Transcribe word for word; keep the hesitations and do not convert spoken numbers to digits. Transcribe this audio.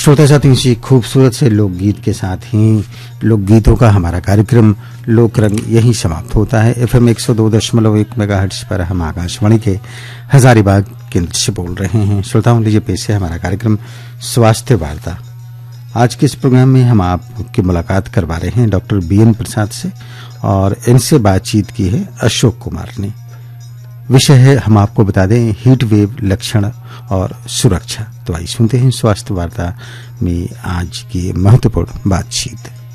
श्रोता साथियों, इसी खूबसूरत से लोकगीत के साथ ही लोकगीतों का हमारा कार्यक्रम लोकरंग यहीं समाप्त होता है। एफएम एक सौ दो दशमलव एक मेगाहर्ट्ज पर हम आकाशवाणी के हजारीबाग केंद्र से बोल रहे हैं। श्रोताओं, लीजिए पेश है हमारा कार्यक्रम स्वास्थ्य वार्ता। आज के इस प्रोग्राम में हम आपकी मुलाकात करवा रहे हैं डॉक्टर बी एन प्रसाद से, और इनसे बातचीत की है अशोक कुमार ने। विषय है, हम आपको बता दें, हीट वेव लक्षण और सुरक्षा। तो आइए सुनते हैं स्वास्थ्य वार्ता में आज की महत्वपूर्ण बातचीत।